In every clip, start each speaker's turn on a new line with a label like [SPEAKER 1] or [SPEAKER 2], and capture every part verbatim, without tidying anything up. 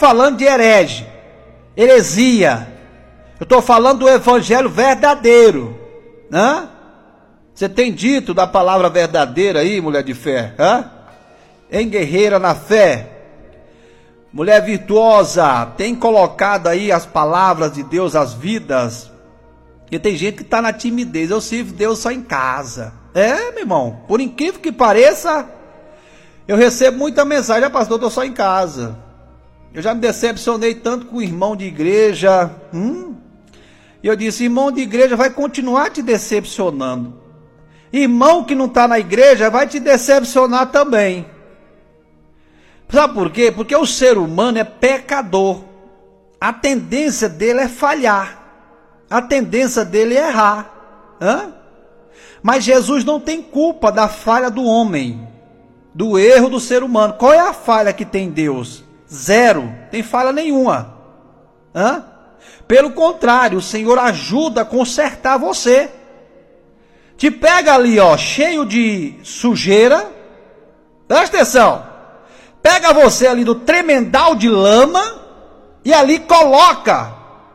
[SPEAKER 1] falando de herege, heresia. Eu estou falando do evangelho verdadeiro, né? Você tem dito da palavra verdadeira aí, mulher de fé, hein? Em guerreira na fé, mulher virtuosa, tem colocado aí as palavras de Deus, as vidas. E tem gente que está na timidez, eu sirvo Deus só em casa. É, meu irmão, por incrível que pareça, eu recebo muita mensagem, ah, pastor, eu estou só em casa. Eu já me decepcionei tanto com o irmão de igreja, hum? E eu disse, irmão de igreja vai continuar te decepcionando. Irmão que não está na igreja vai te decepcionar também. Sabe por quê? Porque o ser humano é pecador. A tendência dele é falhar. A tendência dele é errar. Hã? Mas Jesus não tem culpa da falha do homem, do erro do ser humano. Qual é a falha que tem Deus? Zero. Tem falha nenhuma. Hã? Pelo contrário, o Senhor ajuda a consertar você. Te pega ali, ó, cheio de sujeira. Presta atenção. Pega você ali do tremendal de lama e ali coloca.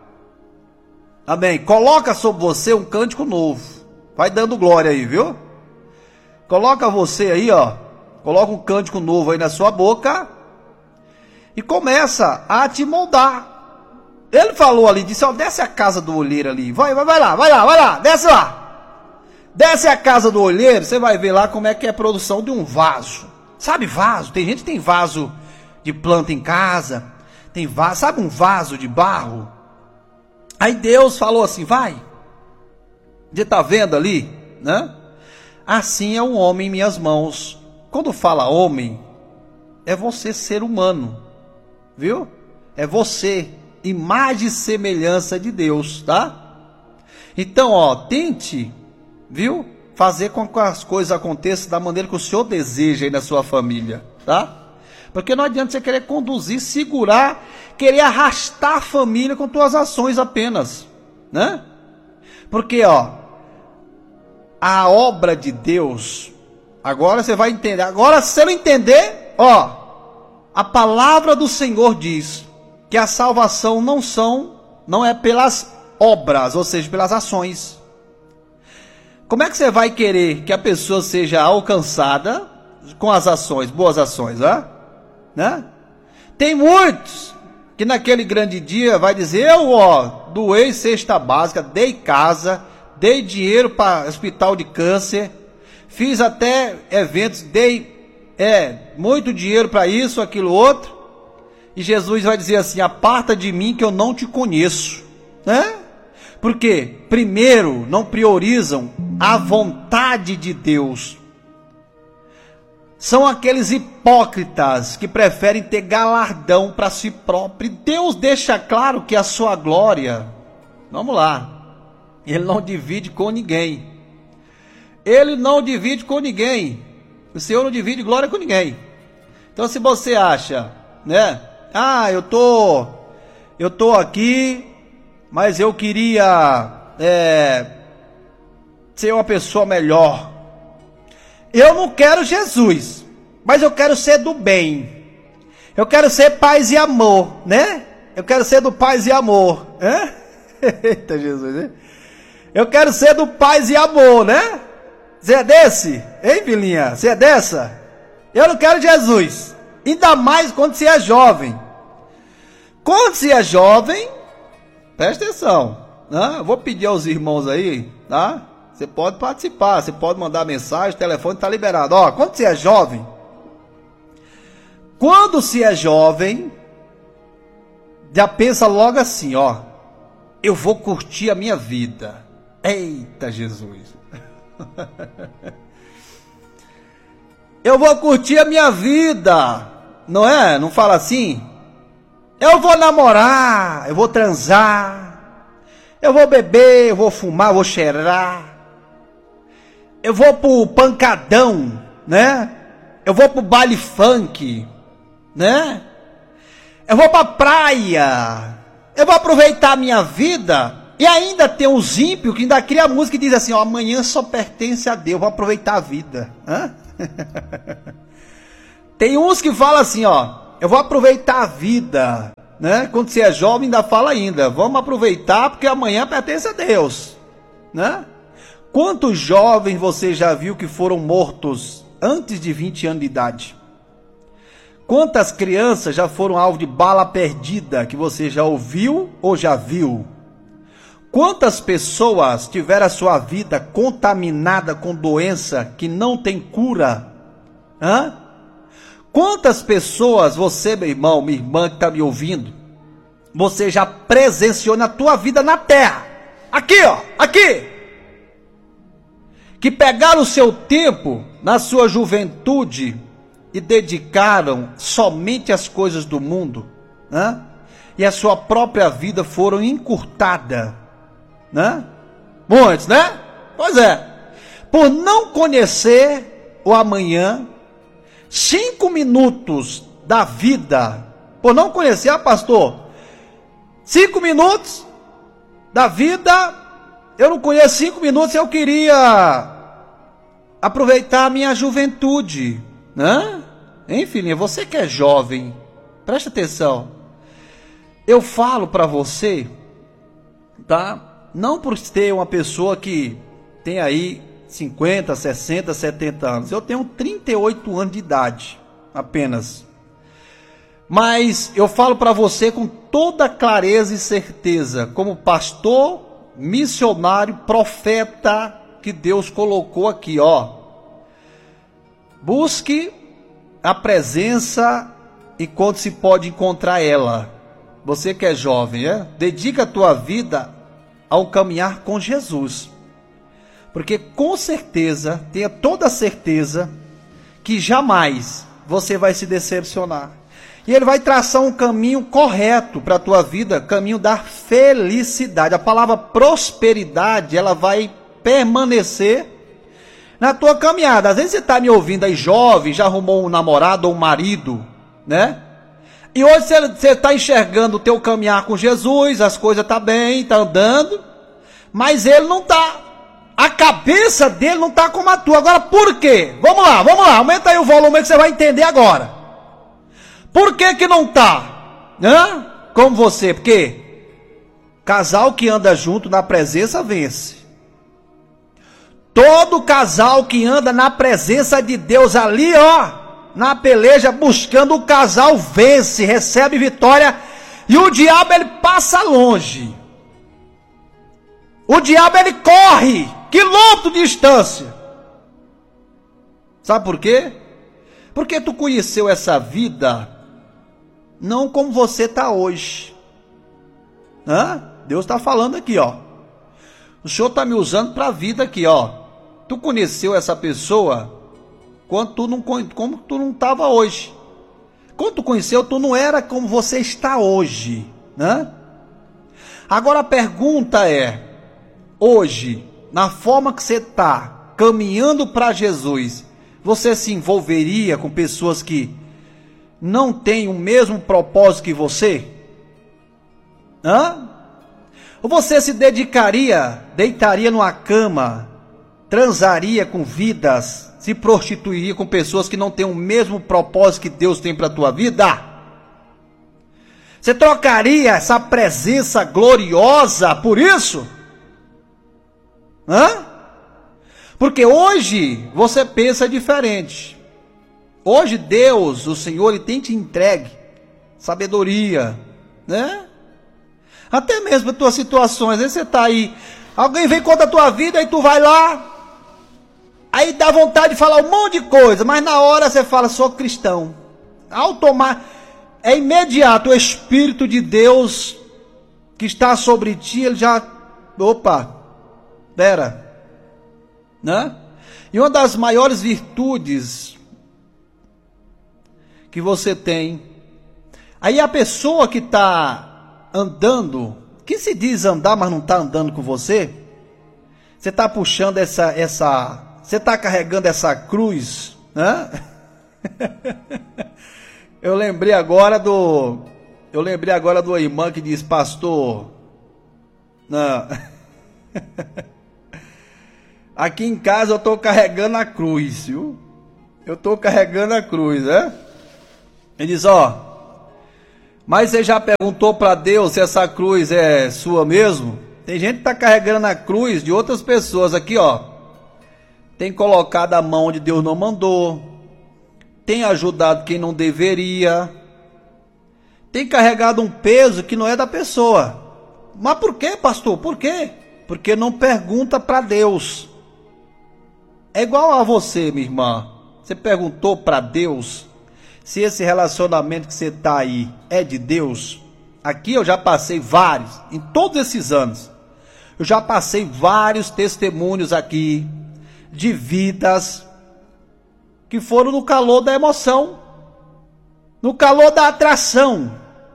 [SPEAKER 1] Amém. Coloca sobre você um cântico novo. Vai dando glória aí, viu? Coloca você aí, ó. Coloca um cântico novo aí na sua boca. E começa a te moldar. Ele falou ali, disse, ó, desce a casa do olheiro ali. Vai, vai, vai lá, vai lá, vai lá, desce lá. Desce a casa do olheiro, você vai ver lá como é que é a produção de um vaso. Sabe vaso? Tem gente que tem vaso de planta em casa. Tem vaso, sabe um vaso de barro? Aí Deus falou assim, vai. Você está vendo ali, né? Assim é um homem em minhas mãos. Quando fala homem, é você ser humano. Viu? É você, imagem e semelhança de Deus, tá? Então, ó, tente, viu? Fazer com que as coisas aconteçam da maneira que o Senhor deseja aí na sua família, tá? Porque não adianta você querer conduzir, segurar, querer arrastar a família com suas ações apenas, né? Porque, ó, a obra de Deus, agora você vai entender, agora se você não entender, ó, a palavra do Senhor diz que a salvação não são, não é pelas obras, ou seja, pelas ações. Como é que você vai querer que a pessoa seja alcançada com as ações, boas ações, ah? Né? Tem muitos que naquele grande dia vai dizer, eu, ó, doei cesta básica, dei casa, dei dinheiro para hospital de câncer, fiz até eventos, dei é, muito dinheiro para isso, aquilo, outro, e Jesus vai dizer assim, aparta de mim que eu não te conheço, né? Porque, primeiro, não priorizam a vontade de Deus. São aqueles hipócritas que preferem ter galardão para si próprio. Deus deixa claro que a sua glória, vamos lá, Ele não divide com ninguém. Ele não divide com ninguém. O Senhor não divide glória com ninguém. Então, se você acha, né? Ah, eu tô, eu tô aqui, mas eu queria é, ser uma pessoa melhor. Eu não quero Jesus, mas eu quero ser do bem. Eu quero ser paz e amor, né? Eu quero ser do paz e amor, né? Eita Jesus, né? Eu quero ser do paz e amor, né? Você é desse? Hein, filhinha? Você é dessa? Eu não quero Jesus. Ainda mais quando você é jovem. Quando você é jovem, presta atenção, né? Eu vou pedir aos irmãos aí, tá? Você pode participar, você pode mandar mensagem, o telefone está liberado. Ó, quando você é jovem, quando se é jovem, já pensa logo assim, ó, eu vou curtir a minha vida. Eita Jesus. Eu vou curtir a minha vida, não é? Não fala assim? Eu vou namorar, eu vou transar, eu vou beber, eu vou fumar, eu vou cheirar. Eu vou pro pancadão, né? Eu vou pro baile funk, né? Eu vou pra praia. Eu vou aproveitar a minha vida. E ainda tem os ímpios que ainda cria a música e diz assim, ó, amanhã só pertence a Deus, vou aproveitar a vida. Hã? Tem uns que falam assim, ó, eu vou aproveitar a vida, né? Quando você é jovem ainda fala ainda, vamos aproveitar porque amanhã pertence a Deus, né? Quantos jovens você já viu que foram mortos antes de vinte anos de idade? Quantas crianças já foram alvo de bala perdida que você já ouviu ou já viu? Quantas pessoas tiveram a sua vida contaminada com doença que não tem cura? Hã? Quantas pessoas você, meu irmão, minha irmã que está me ouvindo, você já presenciou na tua vida na terra? Aqui, ó, aqui! Que pegaram o seu tempo na sua juventude e dedicaram somente às coisas do mundo, né? E a sua própria vida foram encurtada, né? Muitos, né? Pois é. Por não conhecer o amanhã, cinco minutos da vida, por não conhecer, ah, pastor, cinco minutos da vida, eu não conheço cinco minutos, eu queria aproveitar a minha juventude, né? Hein, filhinha, você que é jovem, preste atenção. Eu falo para você, tá? Não por ter uma pessoa que tem aí cinquenta, sessenta, setenta anos. Eu tenho trinta e oito anos de idade, apenas. Mas eu falo para você com toda clareza e certeza, como pastor, missionário, profeta que Deus colocou aqui, ó. Busque a presença enquanto se pode encontrar ela. Você que é jovem, é? Dedica a tua vida ao caminhar com Jesus. Porque com certeza, tenha toda a certeza, que jamais você vai se decepcionar. E ele vai traçar um caminho correto para a tua vida, caminho da felicidade. A palavra prosperidade, ela vai permanecer na tua caminhada. Às vezes você está me ouvindo aí jovem, já arrumou um namorado ou um marido, né? E hoje você está enxergando o teu caminhar com Jesus, as coisas estão tá bem, está andando, mas ele não está. A cabeça dele não está como a tua. Agora por quê? Vamos lá, vamos lá, aumenta aí o volume que você vai entender agora. Por que que não está? Hã? Como você? Porque casal que anda junto na presença vence. Todo casal que anda na presença de Deus ali, ó, na peleja, buscando o casal, vence, recebe vitória, e o diabo ele passa longe. O diabo ele corre quilômetro de distância. Sabe por quê? Porque tu conheceu essa vida não como você está hoje. Hã? Deus está falando aqui, ó. O Senhor está me usando para a vida aqui, ó. Tu conheceu essa pessoa quando tu não, como tu não estava hoje. Quando tu conheceu, tu não era como você está hoje, né? Agora a pergunta é, hoje, na forma que você está caminhando para Jesus, você se envolveria com pessoas que não têm o mesmo propósito que você? Hã? Ou você se dedicaria, deitaria numa cama, transaria com vidas, se prostituiria com pessoas que não têm o mesmo propósito que Deus tem para a tua vida? Você trocaria essa presença gloriosa por isso? Hã? Porque hoje você pensa diferente. Hoje Deus, o Senhor, Ele tem te entregue sabedoria, né? Até mesmo as tuas situações. Às vezes você está aí, alguém vem contra a tua vida e tu vai lá, aí dá vontade de falar um monte de coisa, mas na hora você fala, sou cristão. Automático, é imediato, o Espírito de Deus que está sobre ti, ele já, opa, pera, né? E uma das maiores virtudes que você tem, aí a pessoa que está andando, que se diz andar, mas não está andando com você, você está puxando essa, essa, você está carregando essa cruz, né? Eu lembrei agora do, eu lembrei agora do irmã que diz, pastor, não, aqui em casa eu estou carregando a cruz, viu? Eu estou carregando a cruz, né? Ele diz, ó, Mas você já perguntou para Deus se essa cruz é sua mesmo? Tem gente que está carregando a cruz de outras pessoas aqui, ó. Tem colocado a mão onde Deus não mandou. Tem ajudado quem não deveria. Tem carregado um peso que não é da pessoa. Mas por quê, pastor? Por quê? Porque não pergunta para Deus. É igual a você, minha irmã. Você perguntou para Deus se esse relacionamento que você está aí é de Deus? Aqui eu já passei vários, em todos esses anos, eu já passei vários testemunhos aqui de vidas que foram no calor da emoção, no calor da atração,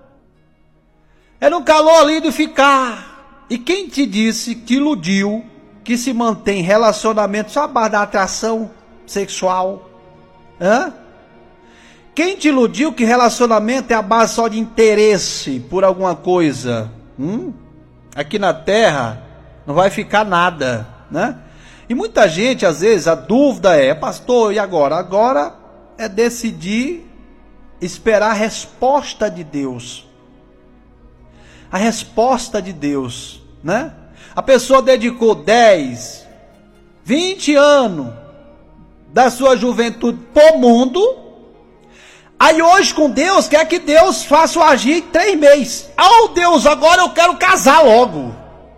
[SPEAKER 1] é no calor ali de ficar. E quem te disse, te iludiu, que se mantém relacionamento só a base da atração sexual? Hã? Quem te iludiu que relacionamento é a base só de interesse por alguma coisa? Hum? Aqui na terra não vai ficar nada, né? E muita gente, às vezes, a dúvida é, pastor, e agora? Agora é decidir esperar a resposta de Deus. A resposta de Deus, né? A pessoa dedicou dez, vinte anos da sua juventude para o mundo. Aí hoje com Deus, quer que Deus faça o agir em três meses. Oh Deus, agora eu quero casar logo.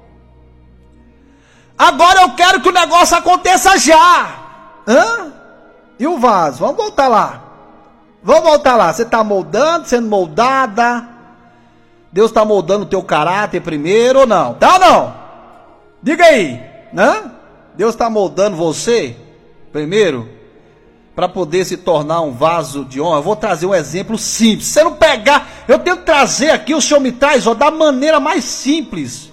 [SPEAKER 1] Agora eu quero que o negócio aconteça já. Hã? E o vaso? Vamos voltar lá. Vamos voltar lá. Você está moldando, sendo moldada. Deus está moldando o teu caráter primeiro ou não? Tá ou não? Diga aí. Hã? Deus está moldando você primeiro para poder se tornar um vaso de honra. Eu vou trazer um exemplo simples. Se você não pegar, eu tenho que trazer aqui, o Senhor me traz, ó, da maneira mais simples.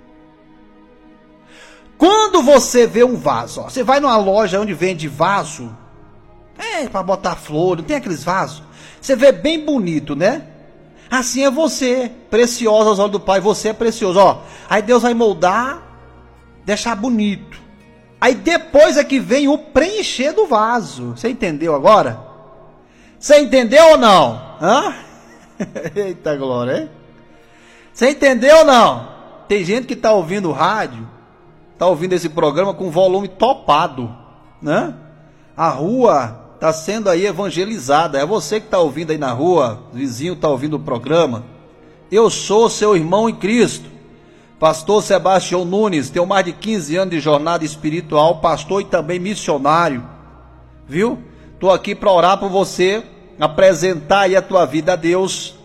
[SPEAKER 1] Quando você vê um vaso, ó, você vai numa loja onde vende vaso, é, para botar flor, não tem aqueles vasos? Você vê bem bonito, né? Assim é você, preciosa aos olhos do Pai, você é precioso, ó. Aí Deus vai moldar, deixar bonito. Aí depois é que vem o preencher do vaso. Você entendeu agora? Você entendeu ou não? Hã? Eita glória, hein? Você entendeu ou não? Tem gente que está ouvindo o rádio, está ouvindo esse programa com volume topado, né? A rua está sendo aí evangelizada. É você que está ouvindo aí na rua, o vizinho está ouvindo o programa. Eu sou seu irmão em Cristo, pastor Sebastião Nunes, tenho mais de quinze anos de jornada espiritual, pastor e também missionário, viu? Estou aqui para orar por você, apresentar aí a tua vida a Deus,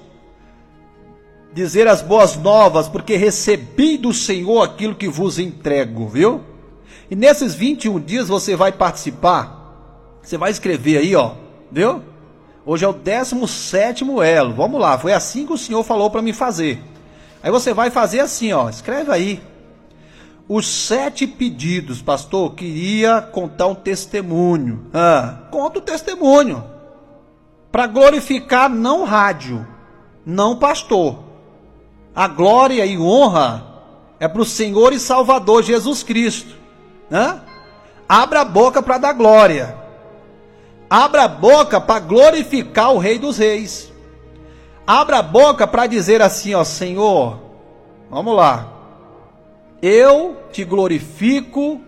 [SPEAKER 1] dizer as boas novas, porque recebi do Senhor aquilo que vos entrego, viu? E nesses vinte e um dias você vai participar, você vai escrever aí, ó, viu? Hoje é o décimo sétimo elo, vamos lá, foi assim que o Senhor falou para mim fazer. Aí você vai fazer assim, ó, escreve aí. Os sete pedidos, pastor, queria contar um testemunho. Ah, conta o testemunho. Para glorificar não rádio, não pastor. A glória e honra é para o Senhor e Salvador Jesus Cristo. Ah? Abra a boca para dar glória. Abra a boca para glorificar o Rei dos Reis. Abra a boca para dizer assim, ó, Senhor, vamos lá, eu te glorifico,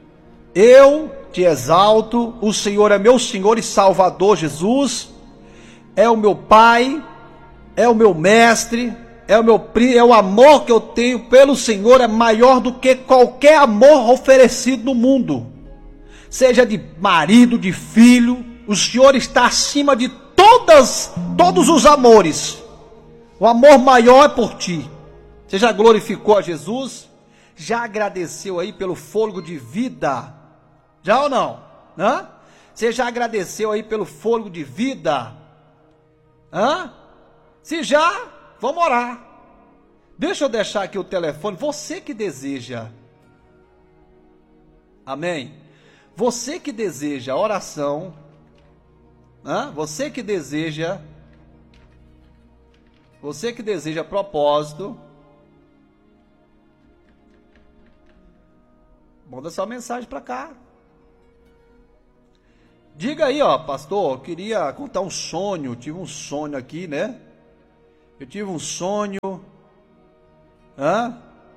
[SPEAKER 1] eu te exalto, o Senhor é meu Senhor e Salvador Jesus, é o meu Pai, é o meu Mestre, é o meu é o amor que eu tenho pelo Senhor é maior do que qualquer amor oferecido no mundo, seja de marido, de filho, o Senhor está acima de todas, todos os amores. O amor maior é por ti. Você já glorificou a Jesus? Já agradeceu aí pelo fôlego de vida? Já ou não? Hã? Você já agradeceu aí pelo fôlego de vida? Hã? Se já, vamos orar. Deixa eu deixar aqui o telefone. Você que deseja. Amém? Você que deseja oração. Hã? Você que deseja, você que deseja propósito, manda sua mensagem para cá. Diga aí, ó, pastor, eu queria contar um sonho, tive um sonho aqui, né? Eu tive um sonho. Hã?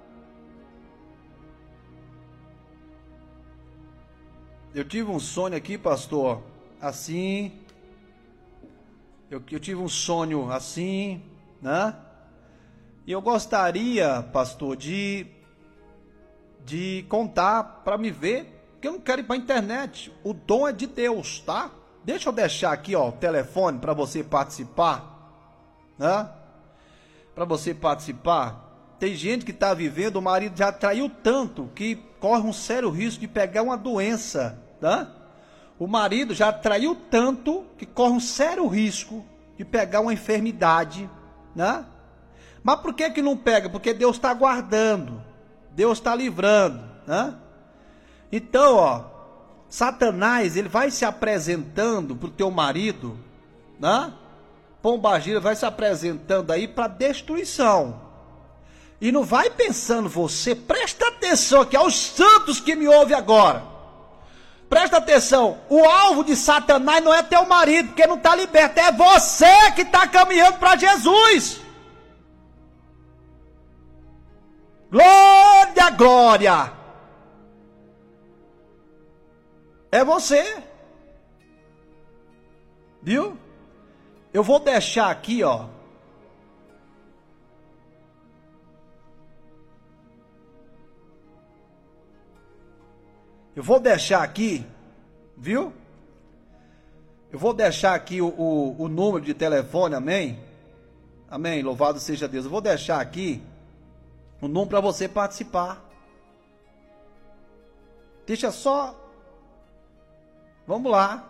[SPEAKER 1] Eu tive um sonho aqui, pastor, assim. Eu, eu tive um sonho assim, né? E eu gostaria, pastor, de, de contar para me ver, porque eu não quero ir para a internet. O dom é de Deus, tá? Deixa eu deixar aqui, ó, o telefone para você participar, né? Para você participar. Tem gente que está vivendo, o marido já traiu tanto que corre um sério risco de pegar uma doença, tá? O marido já traiu tanto que corre um sério risco de pegar uma enfermidade, né? Mas por que que não pega? Porque Deus está guardando, Deus está livrando, né? Então, ó, Satanás, ele vai se apresentando para o teu marido, né? Pombagira vai se apresentando aí para destruição. E não vai pensando você, presta atenção aqui aos santos que me ouvem agora. Presta atenção, o alvo de Satanás não é teu marido, porque não está liberto, é você que está caminhando para Jesus. Glória, glória. É você. Viu? Eu vou deixar aqui, ó. Eu vou deixar aqui, viu? Eu vou deixar aqui o, o, o número de telefone, amém? Amém, louvado seja Deus. Eu vou deixar aqui o número para você participar. Deixa só. Vamos lá.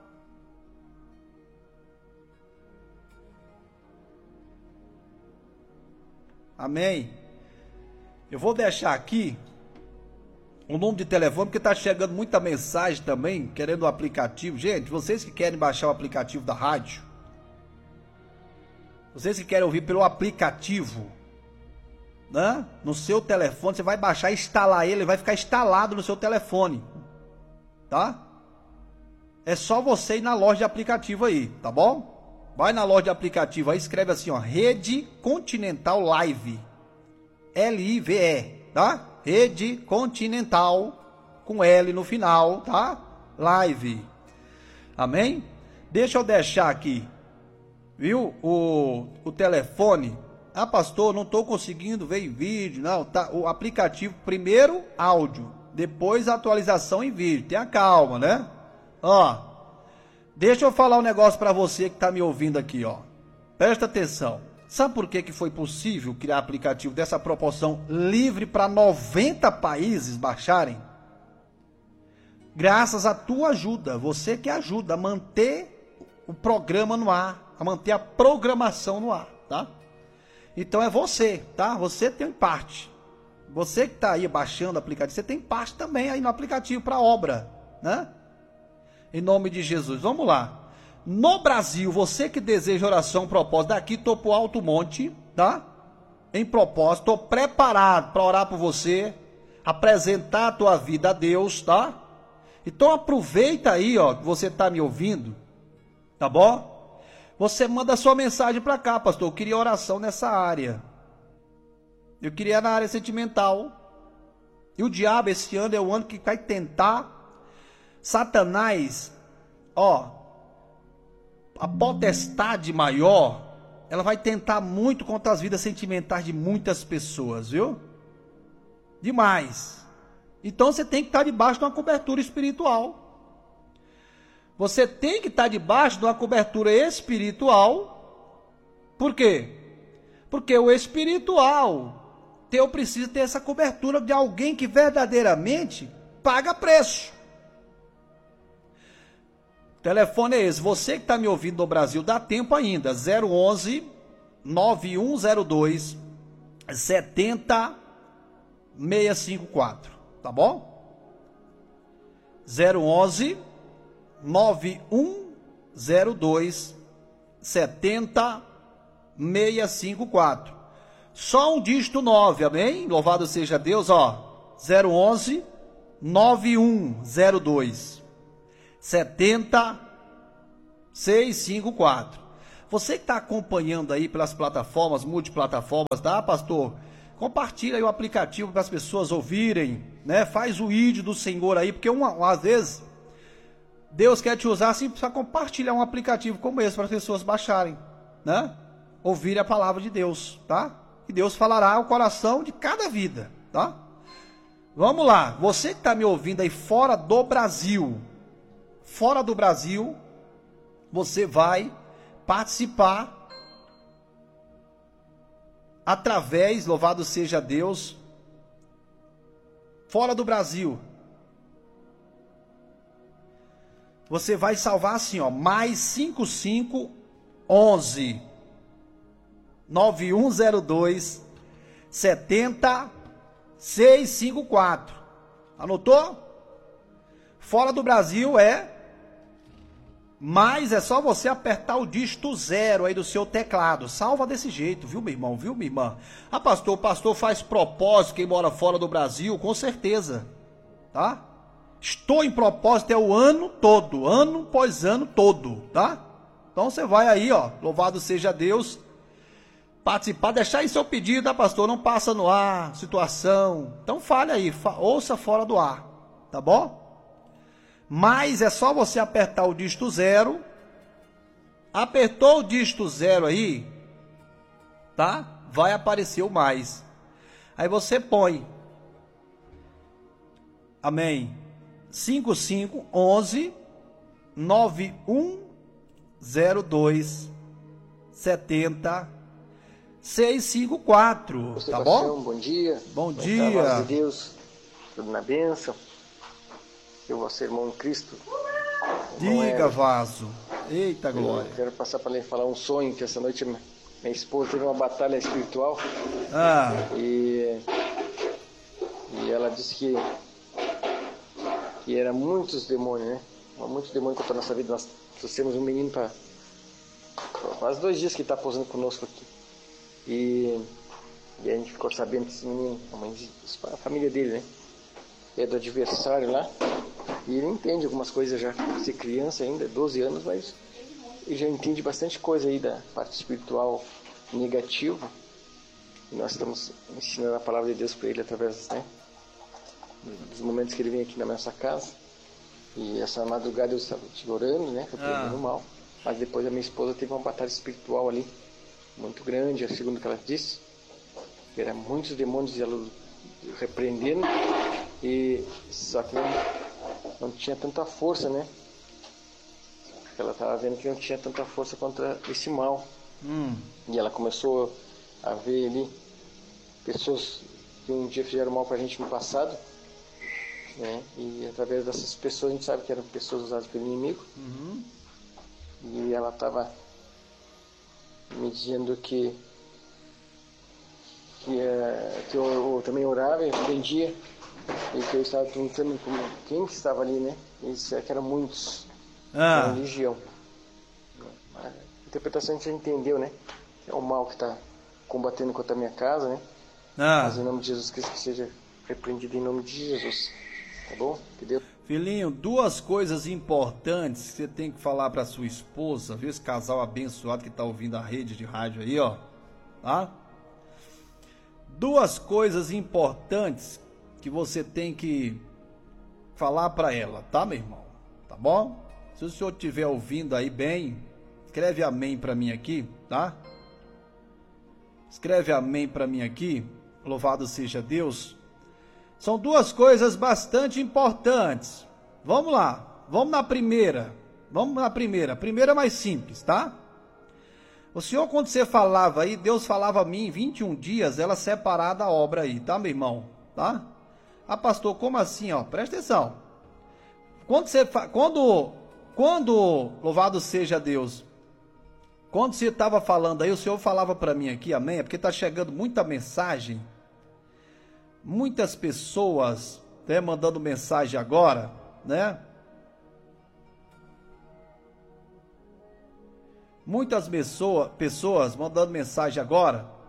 [SPEAKER 1] Amém. Eu vou deixar aqui o número de telefone, porque está chegando muita mensagem também, querendo o aplicativo. Gente, vocês que querem baixar o aplicativo da rádio, vocês que querem ouvir pelo aplicativo, né? No seu telefone, você vai baixar e instalar ele, ele vai ficar instalado no seu telefone, tá? É só você ir na loja de aplicativo aí, tá bom? Vai na loja de aplicativo aí, escreve assim, ó, Rede Continental Live, L I V E, tá? Rede Continental, com L no final, tá? Live. Amém? Deixa eu deixar aqui, viu? O, o telefone. Ah, pastor, não estou conseguindo ver em vídeo. Não, tá? O aplicativo, primeiro áudio, depois atualização em vídeo. Tenha calma, né? Ó, deixa eu falar um negócio para você que está me ouvindo aqui, ó. Presta atenção. Sabe por que que foi possível criar aplicativo dessa proporção livre para noventa países baixarem? Graças à tua ajuda, você que ajuda a manter o programa no ar, a manter a programação no ar, tá? Então é você, tá? Você tem parte. Você que está aí baixando o aplicativo, você tem parte também aí no aplicativo para obra, né? Em nome de Jesus, vamos lá. No Brasil, você que deseja oração, propósito, daqui estou pro Alto Monte, tá? Em propósito, estou preparado para orar por você, apresentar a tua vida a Deus, tá? Então aproveita aí, ó, que você está me ouvindo, tá bom? Você manda sua mensagem para cá, pastor, eu queria oração nessa área. Eu queria na área sentimental. E o diabo esse ano é o ano que vai tentar. Satanás, ó, a potestade maior, ela vai tentar muito contra as vidas sentimentais de muitas pessoas, viu? Demais. Então você tem que estar debaixo de uma cobertura espiritual. Você tem que estar debaixo de uma cobertura espiritual. Por quê? Porque o espiritual, eu preciso ter essa cobertura de alguém que verdadeiramente paga preço. Telefone é esse, você que está me ouvindo no Brasil, dá tempo ainda, zero onze, nove um zero dois, sete zero seis cinco quatro, tá bom? zero onze, nove um zero dois, sete zero seis cinco quatro, só um dígito nove, amém? Louvado seja Deus, ó, zero onze, nove um zero dois, sete zero seis cinco quatro. Você que está acompanhando aí pelas plataformas, multiplataformas, tá, pastor? Compartilha aí o aplicativo para as pessoas ouvirem, né? Faz o ídolo do Senhor aí, porque uma, às vezes Deus quer te usar assim para compartilhar um aplicativo como esse para as pessoas baixarem, né? Ouvirem a palavra de Deus, tá? E Deus falará ao coração de cada vida, tá? Vamos lá, você que está me ouvindo aí fora do Brasil, fora do Brasil, você vai participar através, louvado seja Deus, fora do Brasil. Você vai salvar assim, ó, mais cinco cinco onze nove um zero dois sete zero seis cinco quatro. Anotou? Fora do Brasil é Mas é só você apertar o dígito zero aí do seu teclado. Salva desse jeito, viu, meu irmão? Viu, minha irmã? Ah, pastor, o pastor faz propósito, quem mora fora do Brasil, com certeza. Tá? Estou em propósito é o ano todo, ano após ano todo, tá? Então você vai aí, ó, louvado seja Deus, participar, deixar aí seu pedido, tá, pastor? Não passa no ar, situação. Então fale aí, fa ouça fora do ar, tá bom? Mas é só você apertar o dígito zero. Apertou o dígito zero aí, tá? Vai aparecer o mais. Aí você põe. Amém. cinco cinco onze nove um zero dois sete zero seis cinco quatro. Tá
[SPEAKER 2] Sebastião,
[SPEAKER 1] bom?
[SPEAKER 2] Bom dia.
[SPEAKER 1] Bom
[SPEAKER 2] Vai
[SPEAKER 1] dia.
[SPEAKER 2] estar a paz de Deus, tudo na bênção. Eu, vosso irmão em Cristo. Irmão
[SPEAKER 1] Diga,
[SPEAKER 2] Ever.
[SPEAKER 1] Vaso. Eita glória.
[SPEAKER 2] Eu quero passar para lhe falar um sonho que essa noite minha minha esposa teve uma batalha espiritual
[SPEAKER 1] Ah,
[SPEAKER 2] e, e ela disse que, que era muitos demônios, né? Muitos demônios contra a nossa vida. Nós trouxemos um menino para quase dois dias que está posando conosco aqui. E, e a gente ficou sabendo que esse menino, a, mãe, a família dele, né? É do adversário lá. E ele entende algumas coisas já, ser criança ainda, doze anos, mas ele já entende bastante coisa aí da parte espiritual negativa. E nós estamos ensinando a palavra de Deus para ele através, né, dos momentos que ele vem aqui na nossa casa. E essa madrugada eu estava orando, né, repreendendo o mal. Mas depois a minha esposa teve uma batalha espiritual ali, muito grande, segundo o que ela disse. Que era muitos demônios e ela repreendendo. E só que não, não tinha tanta força, né? Ela estava vendo que não tinha tanta força contra esse mal.
[SPEAKER 1] hum.
[SPEAKER 2] E ela começou a ver ali pessoas que um dia fizeram mal pra gente no passado, né? E através dessas pessoas a gente sabe que eram pessoas usadas pelo inimigo.
[SPEAKER 1] Uhum.
[SPEAKER 2] E ela estava me dizendo que que, uh, que eu, eu também orava, eu entendia. E que eu estava perguntando como, quem que estava ali, né? E disseram que eram muitos.
[SPEAKER 1] Ah.
[SPEAKER 2] Era legião. A interpretação a gente já entendeu, né? Que é o mal que está combatendo contra a minha casa, né?
[SPEAKER 1] Ah.
[SPEAKER 2] Mas em nome de Jesus Cristo que seja repreendido em nome de Jesus. Tá bom? Que Deus...
[SPEAKER 1] Filhinho, duas coisas importantes que você tem que falar para sua esposa, viu? Esse casal abençoado que está ouvindo a rede de rádio aí, ó. Tá? Duas coisas importantes que você tem que falar para ela, tá, meu irmão? Tá bom? Se o senhor estiver ouvindo aí bem, escreve amém para mim aqui, tá? Escreve amém para mim aqui, louvado seja Deus. São duas coisas bastante importantes. Vamos lá, vamos na primeira. Vamos na primeira. A primeira é mais simples, tá? O senhor, quando você falava aí, Deus falava a mim em vinte e um dias, ela separar da obra aí, tá, meu irmão? Tá? Ah, pastor, como assim, ó? Presta atenção. Quando você fa... quando quando louvado seja Deus. Quando você estava falando aí, o senhor falava para mim aqui, amém? É porque tá chegando muita mensagem. Muitas pessoas, né, mandando mensagem agora, né? Muitas pessoa, pessoas mandando mensagem agora.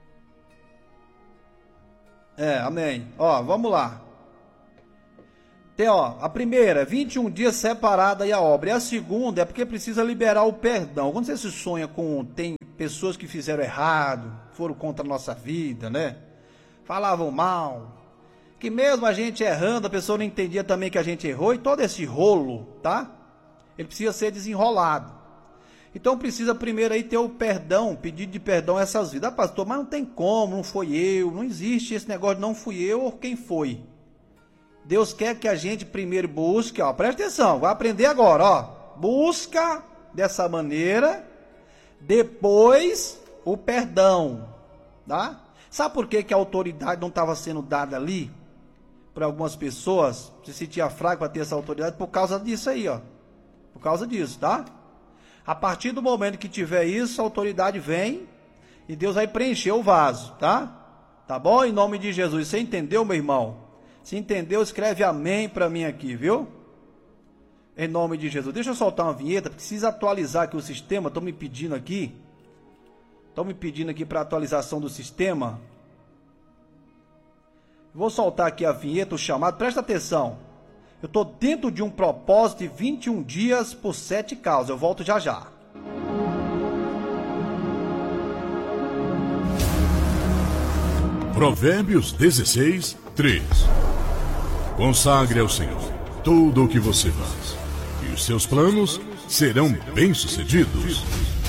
[SPEAKER 1] É, amém. Ó, vamos lá. Tem, ó, a primeira, vinte e um dias separada aí a obra. E a segunda é porque precisa liberar o perdão. Quando você se sonha com, tem pessoas que fizeram errado, foram contra a nossa vida, né? Falavam mal. Que mesmo a gente errando, a pessoa não entendia também que a gente errou. E todo esse rolo, tá? Ele precisa ser desenrolado. Então precisa primeiro aí ter o perdão, pedido de perdão a essas vidas. Ah, pastor, mas não tem como, não foi eu. Não existe esse negócio de não fui eu ou quem foi. Deus quer que a gente primeiro busque, ó, presta atenção, vai aprender agora, ó. Busca dessa maneira, depois o perdão, tá? Sabe por que que a autoridade não estava sendo dada ali? Para algumas pessoas, se sentia fraco para ter essa autoridade, por causa disso aí, ó. Por causa disso, tá? A partir do momento que tiver isso, a autoridade vem e Deus vai preencher o vaso, tá? Tá bom? Em nome de Jesus. Você entendeu, meu irmão? Se entendeu, escreve amém para mim aqui, viu? Em nome de Jesus. Deixa eu soltar uma vinheta, precisa atualizar aqui o sistema, estão me pedindo aqui. Estão me pedindo aqui para atualização do sistema. Vou soltar aqui a vinheta, o chamado, presta atenção. Eu estou dentro de um propósito de vinte e um dias por sete causas. Eu volto já já.
[SPEAKER 3] Provérbios dezesseis, três. Consagre ao Senhor tudo o que você faz, e os seus planos serão bem-sucedidos.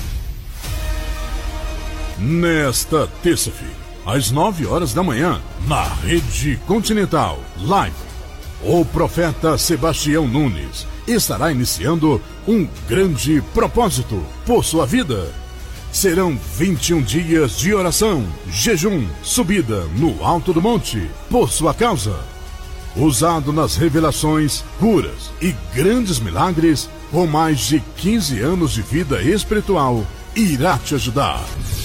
[SPEAKER 3] Nesta terça-feira, às nove horas da manhã, na Rede Continental Live, o profeta Sebastião Nunes estará iniciando um grande propósito por sua vida. Serão vinte e um dias de oração, jejum, subida no alto do monte por sua causa. Usado nas revelações, curas e grandes milagres, com mais de quinze anos de vida espiritual, irá te ajudar.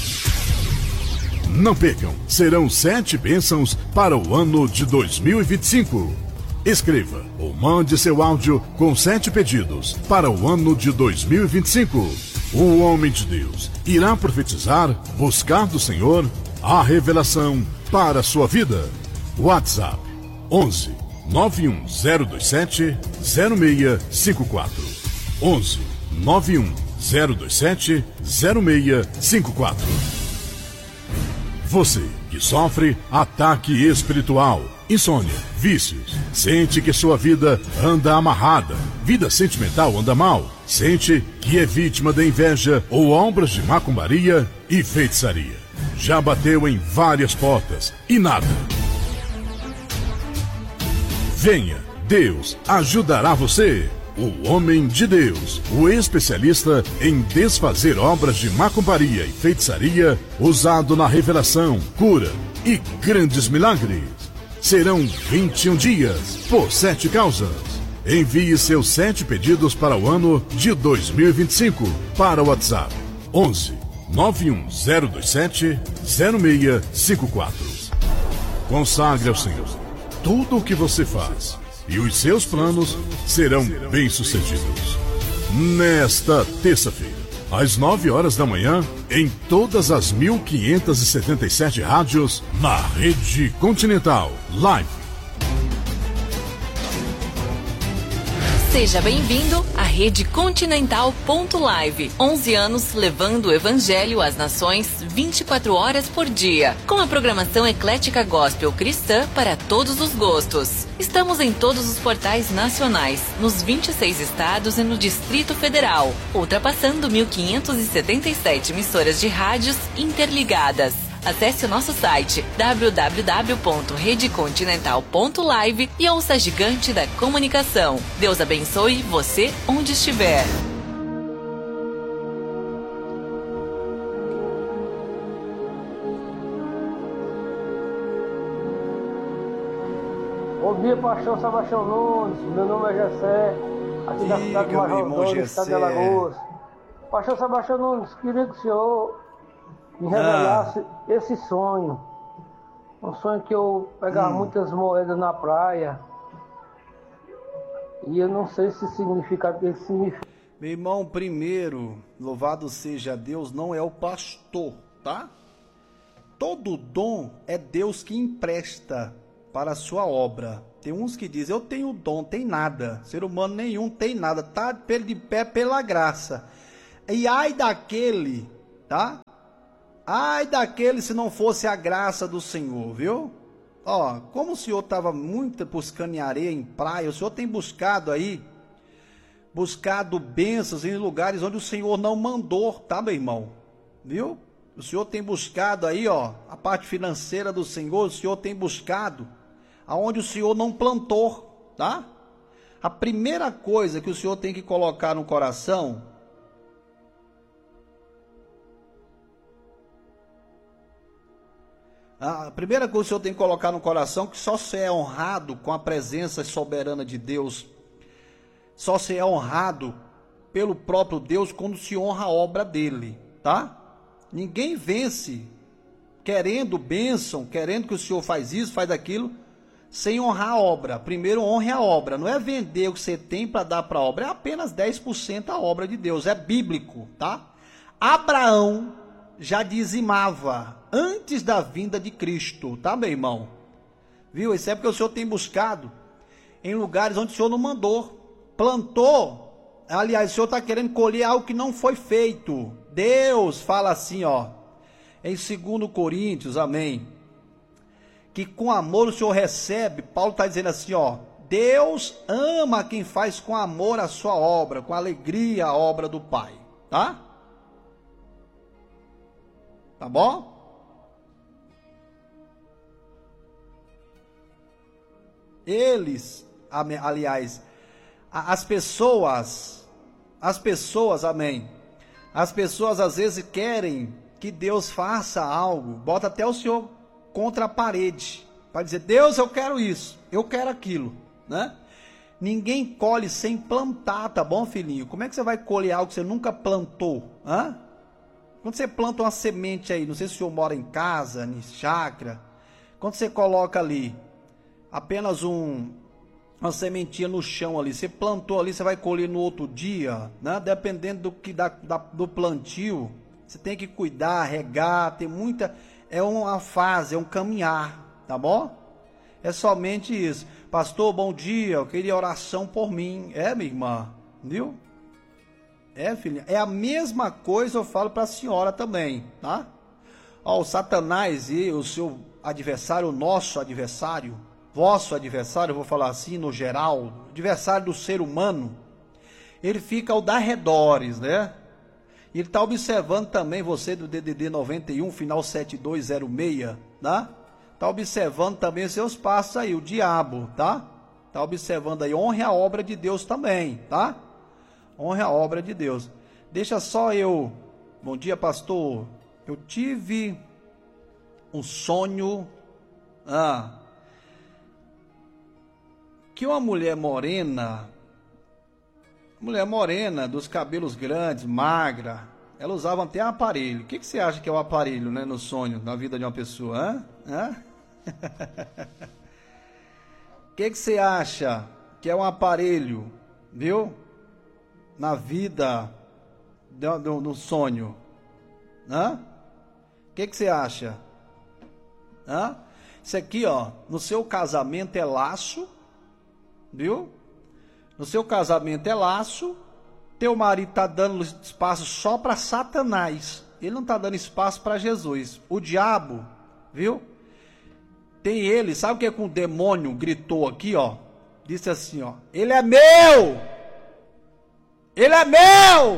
[SPEAKER 3] Não percam, serão sete bênçãos para o ano de dois mil e vinte e cinco. Escreva ou mande seu áudio com sete pedidos para o ano de dois mil e vinte e cinco. O homem de Deus irá profetizar, buscar do Senhor a revelação para a sua vida. WhatsApp onze, nove um zero dois sete, zero seis cinco quatro. onze, nove um zero dois sete, zero seis cinco quatro. Você que sofre ataque espiritual, insônia, vícios, sente que sua vida anda amarrada, vida sentimental anda mal, sente que é vítima da inveja ou obras de macumbaria e feitiçaria. Já bateu em várias portas e nada. Venha, Deus ajudará você. O homem de Deus, o especialista em desfazer obras de macumbaria e feitiçaria, usado na revelação, cura e grandes milagres. Serão vinte e um dias por sete causas. Envie seus sete pedidos para o ano de dois mil e vinte e cinco para o WhatsApp onze, nove um zero dois sete, zero seis cinco quatro. Consagre ao Senhor tudo o que você faz, e os seus planos serão bem-sucedidos. Nesta terça-feira, às nove horas da manhã, em todas as mil quinhentas e setenta e sete rádios, na Rede Continental Live.
[SPEAKER 4] Seja bem-vindo à Rede Continental ponto live. onze anos levando o Evangelho às nações vinte e quatro horas por dia. Com a programação eclética gospel cristã para todos os gostos. Estamos em todos os portais nacionais, nos vinte e seis estados e no Distrito Federal, ultrapassando mil quinhentas e setenta e sete emissoras de rádios interligadas. Acesse o nosso site w w w ponto rede continental ponto live e ouça a gigante da comunicação. Deus abençoe você onde estiver.
[SPEAKER 5] Bom dia, pastor Sebastião Nunes. Meu nome é Gessé, aqui da cidade de Major Antônio, estado de Alagoas. Pastor Sebastião Nunes, queria que o senhor me revelasse ah. esse sonho. Um sonho que eu pegava hum. muitas moedas na praia. E eu não sei se significa esse significa.
[SPEAKER 1] Meu irmão, primeiro, louvado seja Deus, não é o pastor, tá? Todo dom é Deus que empresta para a sua obra. Tem uns que dizem, eu tenho dom, tem nada. Ser humano nenhum tem nada, tá de pé pela graça. E ai daquele, tá? Ai daquele se não fosse a graça do Senhor, viu? Ó, como o senhor estava muito buscando em areia, em praia, o senhor tem buscado aí, buscado bênçãos em lugares onde o Senhor não mandou, tá, meu irmão? Viu? O senhor tem buscado aí, ó, a parte financeira do Senhor, o senhor tem buscado aonde o senhor não plantou, tá? A primeira coisa que o senhor tem que colocar no coração, a primeira coisa que o senhor tem que colocar no coração, que só se é honrado com a presença soberana de Deus, só se é honrado pelo próprio Deus quando se honra a obra dele, tá? Ninguém vence querendo bênção, querendo que o senhor faz isso, faz aquilo, sem honrar a obra. Primeiro honre a obra, não é vender o que você tem para dar para a obra, é apenas dez por cento a obra de Deus, é bíblico, tá? Abraão já dizimava antes da vinda de Cristo, tá, meu irmão? Viu? Isso é porque o senhor tem buscado em lugares onde o senhor não mandou. Plantou, aliás, o senhor está querendo colher algo que não foi feito. Deus fala assim, ó, em segundo Coríntios, amém, que com amor o senhor recebe. Paulo está dizendo assim, ó, Deus ama quem faz com amor a sua obra, com alegria a obra do Pai, tá? Tá bom? Eles, aliás, as pessoas, as pessoas, amém, as pessoas às vezes querem que Deus faça algo, bota até o senhor contra a parede, para dizer, Deus, eu quero isso, eu quero aquilo, né? Ninguém colhe sem plantar, tá bom, filhinho? Como é que você vai colher algo que você nunca plantou, hã? Quando você planta uma semente aí, não sei se o senhor mora em casa, em chácara, quando você coloca ali apenas um... uma sementinha no chão ali, você plantou ali, você vai colher no outro dia, né? Dependendo do que da, da, do plantio, você tem que cuidar, regar, tem muita, é uma fase, é um caminhar, tá bom? É somente isso. Pastor, bom dia, eu queria oração por mim. É, minha irmã, viu? É, filha, é a mesma coisa eu falo para a senhora também, tá? Ó, o Satanás e o seu adversário, o nosso adversário, vosso adversário, eu vou falar assim no geral, adversário do ser humano, ele fica ao dar redores, né? Ele está observando também você do D D D noventa e um, final sete dois zero seis, tá? Está observando também seus passos aí, o diabo, tá? Está observando aí, honre a obra de Deus também, tá? Honre a obra de Deus. Deixa só eu, bom dia pastor, eu tive um sonho, ah, que uma mulher morena, mulher morena, dos cabelos grandes, magra, ela usava até um aparelho. O que, que você acha que é o um aparelho, né, no sonho, na vida de uma pessoa? Hã? O que, que você acha que é um aparelho, viu? Na vida, do, do, no sonho. Hã? O que, que você acha? Hã? Isso aqui, ó, no seu casamento é laço, viu? No seu casamento é laço, teu marido está dando espaço só para Satanás, ele não está dando espaço para Jesus. O diabo, viu? Tem ele, sabe o que é que um demônio gritou aqui, ó? Disse assim, ó, ele é meu! Ele é meu!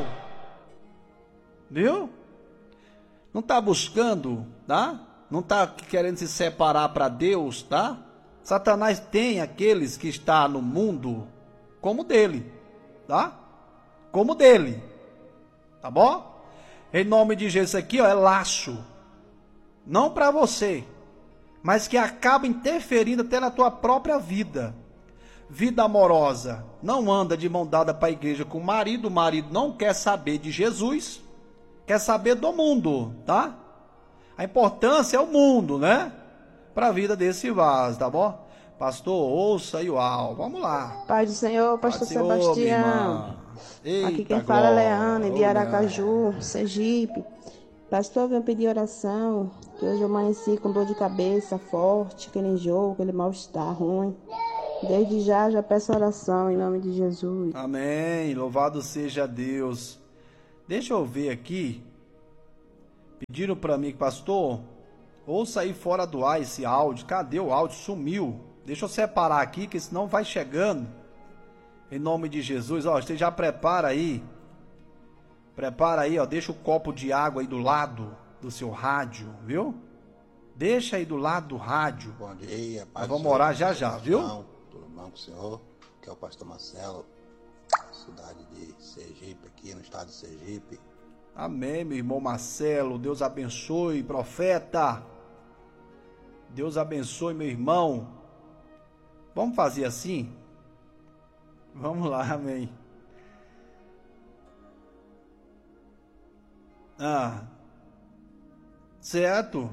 [SPEAKER 1] Viu? Não está buscando, tá? Não está querendo se separar para Deus, tá? Satanás tem aqueles que estão no mundo como dele, tá? Como dele, tá bom? Em nome de Jesus, aqui, ó, é laço, não para você, mas que acaba interferindo até na tua própria vida. Vida amorosa, não anda de mão dada para a igreja com o marido, o marido não quer saber de Jesus, quer saber do mundo, tá? A importância é o mundo, né? Para a vida desse vaso, tá bom? Pastor, ouça aí o áudio. Vamos lá.
[SPEAKER 6] Pai do Senhor, pastor
[SPEAKER 1] Senhor,
[SPEAKER 6] Sebastião.
[SPEAKER 1] Eita,
[SPEAKER 6] aqui quem fala é Leana, de
[SPEAKER 1] glória.
[SPEAKER 6] Aracaju, Sergipe. Pastor, eu venho pedir oração, que hoje eu amanheci com dor de cabeça forte, aquele enjoo, aquele mal-estar ruim. Desde já, já peço oração em nome de Jesus.
[SPEAKER 1] Amém. Louvado seja Deus. Deixa eu ver aqui. Pediram para mim, pastor, ouça aí fora do ar esse áudio. Cadê o áudio? Sumiu. Deixa eu separar aqui, que senão vai chegando. Em nome de Jesus, ó, você já prepara aí. Prepara aí, ó, deixa o copo de água aí do lado do seu rádio, viu? Deixa aí do lado do rádio.
[SPEAKER 7] Bom dia,
[SPEAKER 1] Nós vamos orar já já, viu?
[SPEAKER 7] Tudo bom com o senhor? Que é o pastor Marcelo, cidade de Sergipe, aqui no estado de Sergipe.
[SPEAKER 1] Amém, meu irmão Marcelo. Deus abençoe, profeta. Deus abençoe, meu irmão. Vamos fazer assim? Vamos lá, amém. Ah, certo.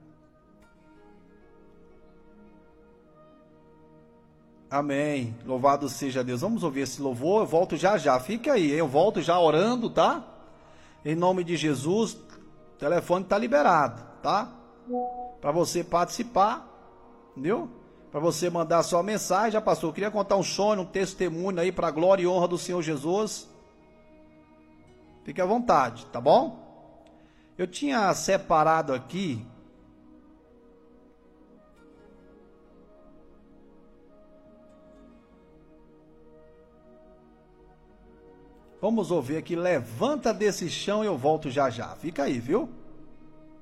[SPEAKER 1] Amém. Louvado seja Deus. Vamos ouvir esse louvor. Eu volto já já. Fica aí, eu volto já orando, tá? Em nome de Jesus. O telefone tá liberado, tá? Para você participar, entendeu? Para você mandar sua mensagem. Já passou. Eu queria contar um sonho, um testemunho aí para a glória e honra do Senhor Jesus. Fique à vontade, tá bom? Eu tinha separado aqui Vamos ouvir aqui, levanta desse chão e eu volto já já. Fica aí, viu?